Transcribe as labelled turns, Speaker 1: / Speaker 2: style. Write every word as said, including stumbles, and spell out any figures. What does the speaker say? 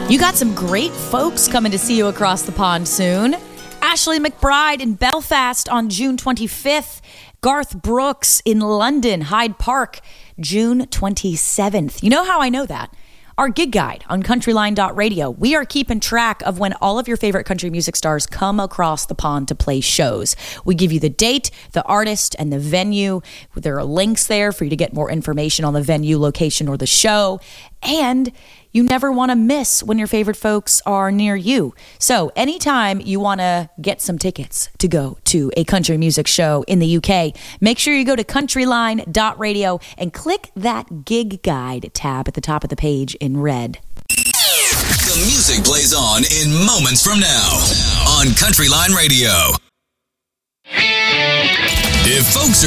Speaker 1: You got some great folks coming to see you across the pond soon. Ashley McBryde in Belfast on June twenty-fifth. Garth Brooks in London, Hyde Park, June twenty-seventh. You know how I know that? Our gig guide on countryline dot radio. We are keeping track of when all of your favorite country music stars come across the pond to play shows. We give you the date, the artist, and the venue. There are links there for you to get more information on the venue, location, or the show. And you never want to miss when your favorite folks are near you. So anytime you want to get some tickets to go to a country music show in the U K, make sure you go to countryline dot radio and click that gig guide tab at the top of the page in red.
Speaker 2: The music plays on in moments from now on Countryline Radio. If folks are